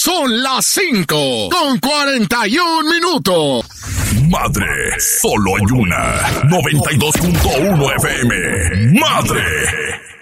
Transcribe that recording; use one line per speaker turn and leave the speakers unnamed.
Son las 5:41.
Madre, solo hay una. 92.1 FM. Madre.